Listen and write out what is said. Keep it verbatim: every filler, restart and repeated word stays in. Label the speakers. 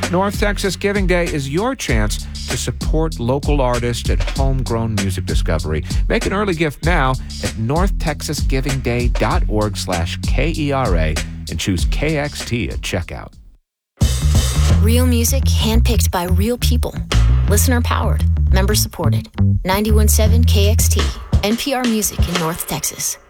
Speaker 1: North Texas Giving Day is your chance to support local artists and homegrown music discovery. Make an early gift now at north texas giving day dot org slash K E R A and choose K X T at checkout.
Speaker 2: Real music handpicked by real people. Listener powered. Member supported. ninety-one point seven K X T. N P R Music in North Texas.